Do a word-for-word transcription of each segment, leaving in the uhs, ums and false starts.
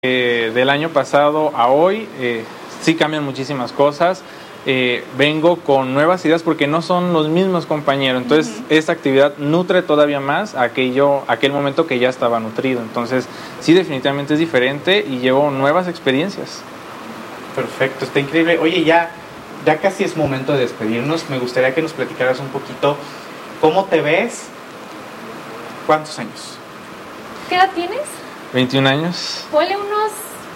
Eh, del año pasado a hoy eh, sí cambian muchísimas cosas. Eh, vengo con nuevas ideas porque no son los mismos compañeros, entonces uh-huh. esta actividad nutre todavía más aquello, aquel momento que ya estaba nutrido, entonces sí, definitivamente es diferente y llevo nuevas experiencias. Perfecto, está increíble. Oye, ya, ya casi es momento de despedirnos. Me gustaría que nos platicaras un poquito cómo te ves, cuántos años. ¿Qué edad tienes? veintiún años. Ponle unos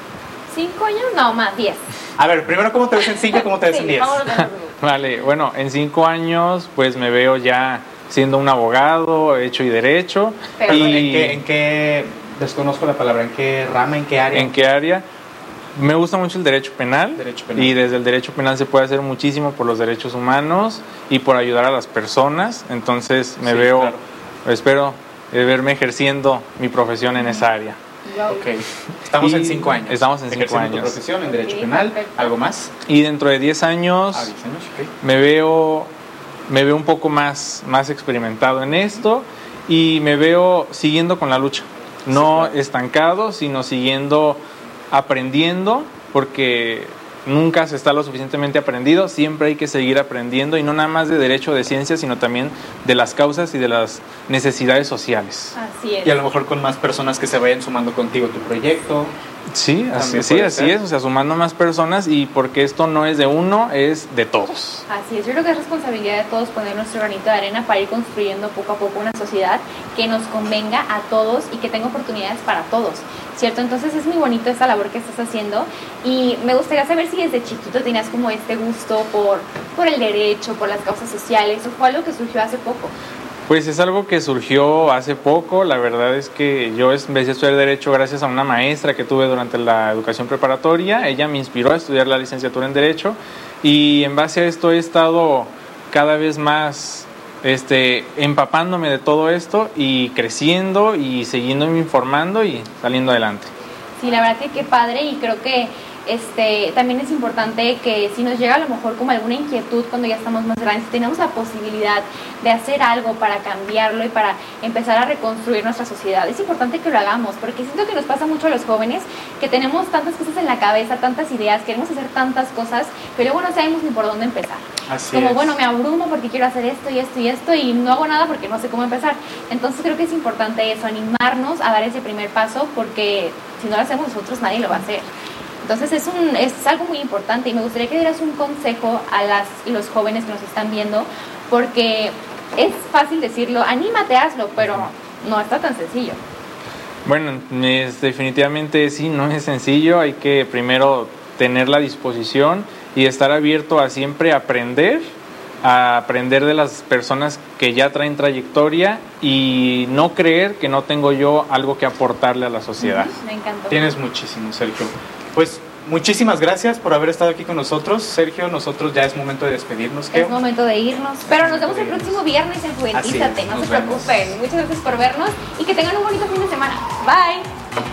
cinco años, no, más diez. A ver, primero, ¿cómo te ves en cinco y cómo te ves sí, en diez? Vale, bueno, en cinco años pues me veo ya siendo un abogado, hecho y derecho. Pero, y ¿en qué, en qué, desconozco la palabra, en qué rama, en qué área? ¿En qué área? Me gusta mucho el derecho penal, derecho penal y desde el derecho penal se puede hacer muchísimo por los derechos humanos y por ayudar a las personas, entonces me sí, veo, claro. espero verme ejerciendo mi profesión en esa área. Ok, estamos y en cinco años. Estamos en cinco años. Tu profesión en derecho penal, ¿algo más? Y dentro de diez años, ah, diez años okay. me veo me veo un poco más, más experimentado en esto y me veo siguiendo con la lucha, no sí, claro. estancado, sino siguiendo aprendiendo, porque nunca se está lo suficientemente aprendido, siempre hay que seguir aprendiendo y no nada más de derecho, de ciencia, sino también de las causas y de las necesidades sociales. Así es. Y a lo mejor con más personas que se vayan sumando contigo tu proyecto. Sí, así, sí, así es, o sea, sumando más personas y porque esto no es de uno, es de todos. Así es, yo creo que es responsabilidad de todos poner nuestro granito de arena para ir construyendo poco a poco una sociedad que nos convenga a todos y que tenga oportunidades para todos, ¿cierto? Entonces es muy bonito esta labor que estás haciendo y me gustaría saber si desde chiquito tenías como este gusto por, por el derecho, por las causas sociales, o fue algo que surgió hace poco. Pues es algo que surgió hace poco, la verdad es que yo empecé a estudiar Derecho gracias a una maestra que tuve durante la educación preparatoria, ella me inspiró a estudiar la licenciatura en Derecho y en base a esto he estado cada vez más este, empapándome de todo esto y creciendo y siguiéndome informando y saliendo adelante. Sí, la verdad que qué padre y creo que Este, también es importante que si nos llega a lo mejor como alguna inquietud cuando ya estamos más grandes, tenemos la posibilidad de hacer algo para cambiarlo y para empezar a reconstruir nuestra sociedad. Es importante que lo hagamos, porque siento que nos pasa mucho a los jóvenes, que tenemos tantas cosas en la cabeza, tantas ideas, queremos hacer tantas cosas, pero luego no sabemos ni por dónde empezar. Así como, es. bueno, me abrumo porque quiero hacer esto y esto y esto y no hago nada porque no sé cómo empezar. Entonces creo que es importante eso, animarnos a dar ese primer paso, porque si no lo hacemos nosotros, nadie lo va a hacer. Entonces es, un, es algo muy importante y me gustaría que dieras un consejo a las, los jóvenes que nos están viendo, porque es fácil decirlo, anímate, hazlo, pero no está tan sencillo. Bueno, es, definitivamente sí, no es sencillo, hay que primero tener la disposición y estar abierto a siempre aprender, a aprender de las personas que ya traen trayectoria y no creer que no tengo yo algo que aportarle a la sociedad. Me encantó. Tienes muchísimo, Sergio. Pues muchísimas gracias por haber estado aquí con nosotros, Sergio. Nosotros ya es momento de despedirnos. Es momento de irnos, pero nos vemos el próximo viernes en Juventízate, no se preocupen. Muchas gracias por vernos y que tengan un bonito fin de semana. Bye.